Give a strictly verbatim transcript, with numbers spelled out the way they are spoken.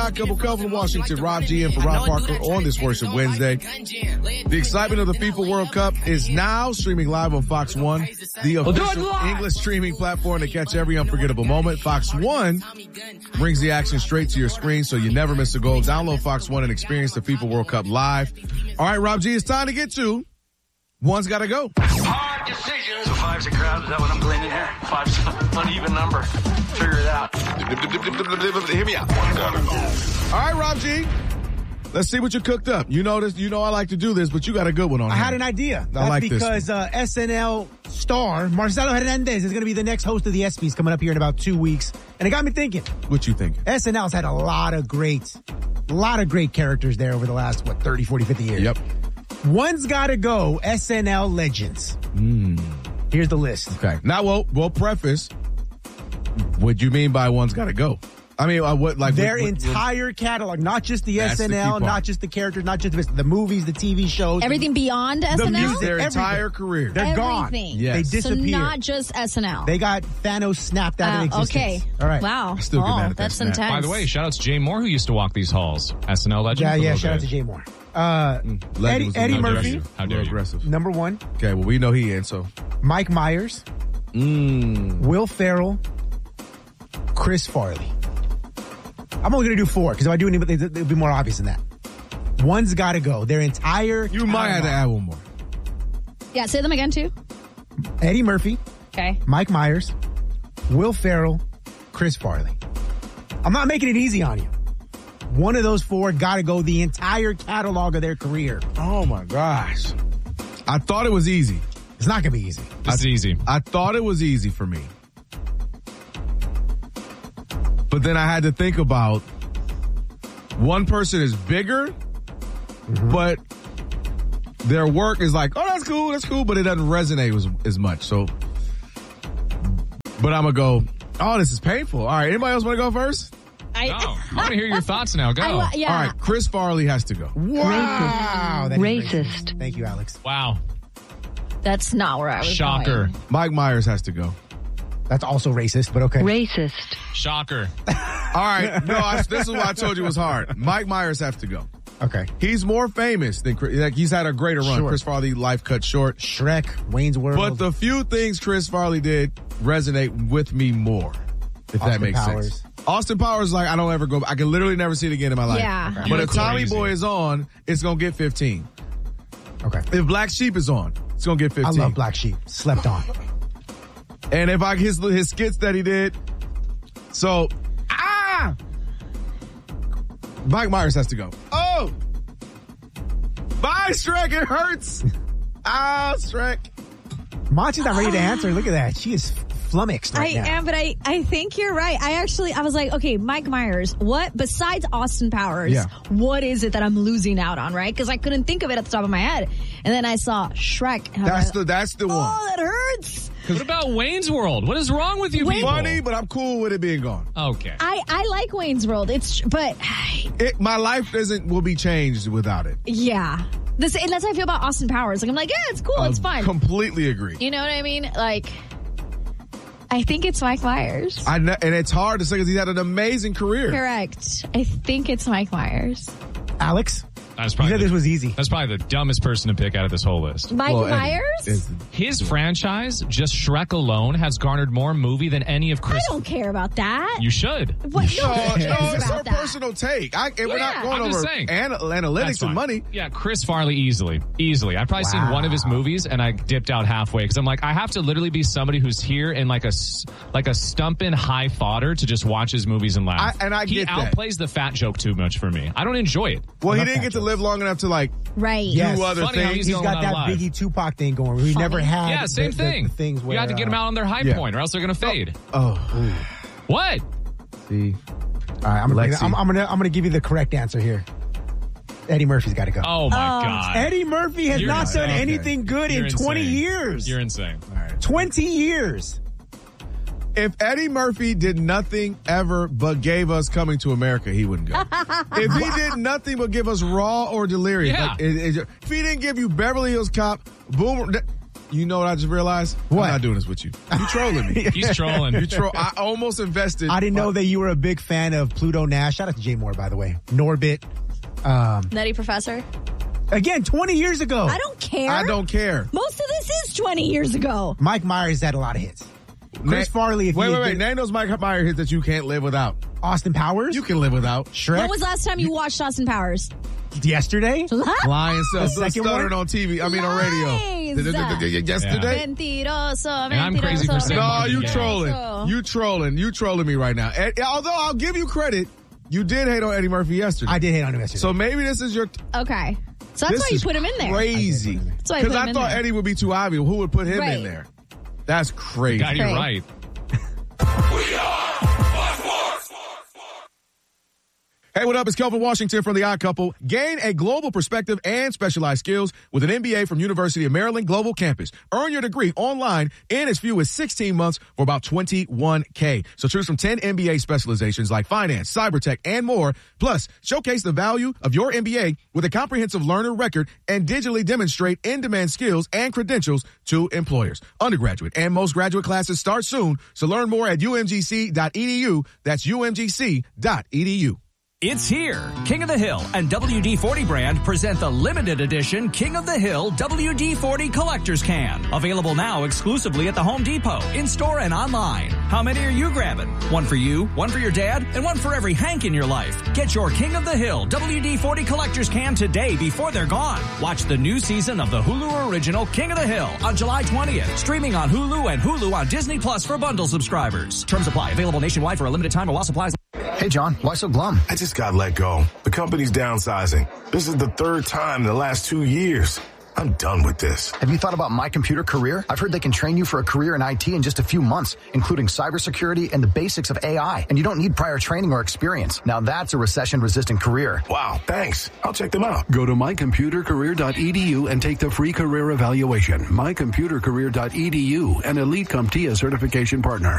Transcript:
Couple Cub from Washington, Rob G in for Rob Parker on this Worship Wednesday. The excitement of the FIFA World Cup is now streaming live on Fox One, the official English streaming platform to catch every unforgettable moment. Fox One brings the action straight to your screen so you never miss a goal. Download Fox One and experience the FIFA World Cup live. All right, Rob G, it's time to get to One's Gotta Go. Hard decisions. So five's a crowd. Is that what I'm gleaning here? Five's an uneven number. Figure it out. Hear me out. One gotta go. All right, Rob G. Let's see what you cooked up. You know this. You know I like to do this, but you got a good one on I here. had an idea. I That's like because uh, S N L star Marcelo Hernandez is going to be the next host of the ESPYs coming up here in about two weeks. And it got me thinking. What you think? S N L's had a lot of great, a lot of great characters there over the last, what, thirty, forty, fifty years. Yep. One's got to go S N L legends. Mm. Here's the list. Okay. Now, we'll, we'll preface what you mean by one's got to go. I mean, uh, what like their what, what, entire what, catalog, not just the S N L, the not just the characters, not just the, the movies, the T V shows, everything beyond S N L. The music, their everything. entire career, they're everything. gone. Yes. They disappeared. So not just S N L. They got Thanos snapped out uh, of existence. Okay. All right. Wow. I still get oh, mad at that that's snap. intense. By the way, shout out to Jay Moore who used to walk these halls. S N L legend. Yeah, for a yeah. little Shout out bit. to Jay Moore. Uh, Mm, Eddie, was Eddie how dare Murphy, you. How A dare little you. aggressive. number one. Okay, well we know he in, so Mike Myers, mm. Will Ferrell, Chris Farley. I'm only going to do four, because if I do any, it'll be more obvious than that. One's got to go. Their entire You might have to add one more. Yeah, say them again too. Eddie Murphy, Okay. Mike Myers, Will Ferrell, Chris Farley. I'm not making it easy on you. One of those four got to go the entire catalog of their career. Oh my gosh. I thought it was easy. It's not going to be easy. This is easy. I thought it was easy for me. But then I had to think about one person is bigger, mm-hmm. but their work is like, oh, that's cool, that's cool, but it doesn't resonate as, as much. So, but I'm going to go, oh, this is painful. All right, anybody else want to go first? I, No, I want to hear your thoughts now. Go. I, yeah. All right, Chris Farley has to go. Wow. That is Racist. racist. Thank you, Alex. Wow. That's not where I was Shocker. going. Mike Myers has to go. That's also racist, but okay. Racist. Shocker. All right, no, I, this is why I told you it was hard. Mike Myers has to go. Okay. He's more famous than Chris. Like, he's had a greater run. Sure. Chris Farley, life cut short. Shrek, Wayne's World. But the few things Chris Farley did resonate with me more, if Austin that makes Powers. sense. Austin Powers, like, I don't ever go, I can literally never see it again in my life. Yeah. But You're if Tommy crazy. Boy is on, it's going to get fifteen. Okay. If Black Sheep is on, it's going to get I fifteen. love Black Sheep. Slept on. And if I, his, his skits that he did. So, ah! Mike Myers has to go. Oh! Bye, Shrek, it hurts. Ah, Shrek. Machi's not ready to answer. Look at that. She is flummoxed right I now. am, but I, I think you're right. I actually, I was like, okay, Mike Myers, what, besides Austin Powers, Yeah. what is it that I'm losing out on, right? Because I couldn't think of it at the top of my head. And then I saw Shrek. and I'm That's like, the, that's the one. oh, that hurts. What about Wayne's World? What is wrong with you Wayne- people? Funny, but I'm cool with it being gone. Okay. I, I like Wayne's World. It's, but It, my life doesn't will be changed without it. yeah. This, and that's how I feel about Austin Powers. Like, I'm like, yeah, it's cool. It's I fun. Completely agree. You know what I mean? Like, I think it's Mike Myers. I know, and it's hard to say because he's had an amazing career. Correct. I think it's Mike Myers. Alex, That's you probably said the, this was easy. that's probably the dumbest person to pick out of this whole list. Mike Well, Eddie Myers? is- His franchise, just Shrek alone, has garnered more movie than any of I Chris. don't care about that. You should. What? No, No, who no, cares it's her about that? personal take. I, and we're not Yeah. going I'm just over saying. ana- That's analytics fine. and money. Yeah, Chris Farley easily. Easily. I've probably seen one of his movies and I dipped out halfway because I'm like, I have to literally be somebody who's here in like a, s- like a stumpin' high fodder to just watch his movies and laugh. I- and I he get that. outplays the fat joke too much for me. I don't enjoy it. Well, he love didn't that get to jokes. live long enough to like Right. Yes. do other Funny how things. he's He's the got only that one alive. Biggie Tupac thing going where he Funny. never had Yeah, the- same the- thing. the things where, you have to get them uh, out on their high yeah. point or else they're going to fade. Oh, What? see, All right, I'm gonna, Lexi. I'm, I'm gonna I'm gonna give you the correct answer here. Eddie Murphy's got to go. Oh, my God. Eddie Murphy has You're not insane. done Okay. anything good You're in twenty insane. years. You're insane. twenty years. if Eddie Murphy did nothing ever but gave us Coming to America, he wouldn't go. If he did nothing but give us Raw or Delirious, Yeah. like, it, it, if he didn't give you Beverly Hills Cop, Boomer, th- You know what I just realized? What? I'm not doing this with you. You trolling me. He's trolling. You troll. I almost invested. I didn't know that you were a big fan of Pluto Nash. Shout out to Jay Moore, by the way. Norbit. Um, Nutty Professor. again, twenty years ago. I don't care. I don't care. Most of this is twenty years ago. Mike Myers had a lot of hits. Chris Na- Farley. If wait, he wait, wait. did- Name those Mike Myers hits that you can't live without. Austin Powers. You can live without. Shrek. When was the last time you watched Austin Powers? Yesterday. Lying stuff. The second Stuttering one? on T V. I mean on Lies. radio. Yesterday? Mentiroso, And I'm crazy for mentiroso. saying No, Marvin you Gaye. trolling. You trolling. You trolling me right now. And, although I'll give you credit, you did hate on Eddie Murphy yesterday. I did hate on him yesterday. So maybe this is your. Okay. So that's this why you is put him in there. Crazy. That's why I Because put I him in thought there. Eddie would be too obvious. Who would put him Right. in there? That's crazy. Got you Great. right. Hey, what up? It's Kelvin Washington from The Odd Couple. Gain a global perspective and specialized skills with an M B A from University of Maryland Global Campus. Earn your degree online in as few as sixteen months for about twenty-one K. So choose from ten M B A specializations like finance, cyber tech, and more. Plus, showcase the value of your M B A with a comprehensive learner record and digitally demonstrate in-demand skills and credentials to employers. Undergraduate and most graduate classes start soon. So learn more at U M G C dot E D U. That's U M G C dot E D U. It's here. King of the Hill and W D forty brand present the limited edition King of the Hill W D forty Collector's Can. Available now exclusively at the Home Depot, in-store and online. How many are you grabbing? One for you, one for your dad, and one for every Hank in your life. Get your King of the Hill W D forty Collector's Can today before they're gone. Watch the new season of the Hulu original King of the Hill on July twentieth. Streaming on Hulu and Hulu on Disney Plus for bundle subscribers. Terms apply. Available nationwide for a limited time while supplies. Hey, John, why so glum? I just got let go. The company's downsizing. This is the third time in the last two years. I'm done with this. Have you thought about My Computer Career? I've heard they can train you for a career in I T in just a few months, including cybersecurity and the basics of A I. And you don't need prior training or experience. Now that's a recession-resistant career. Wow, thanks. I'll check them out. Go to my computer career dot e d u and take the free career evaluation. my computer career dot e d u, an Elite CompTIA certification partner.